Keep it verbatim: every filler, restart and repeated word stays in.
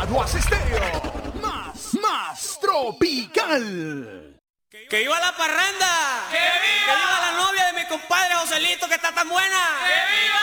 Caguas Estéreo, más, más tropical. ¡Que viva la parranda! ¡Que viva! ¡Que viva la novia de mi compadre Joselito, que está tan buena! ¡Que viva!